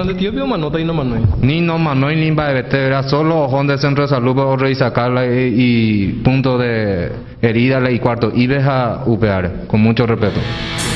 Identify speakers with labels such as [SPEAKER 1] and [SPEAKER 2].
[SPEAKER 1] de Etiopía o manota y no manoi?
[SPEAKER 2] Ni no manoi ni baebete, era solo ojón de centro de salud para revisarla y punto de herida y cuarto. Y ves a upear, con mucho respeto.